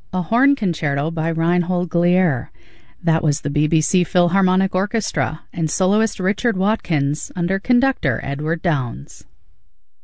a horn concerto by Reinhold Glier. That was the BBC Philharmonic Orchestra and soloist Richard Watkins under conductor Edward Downes.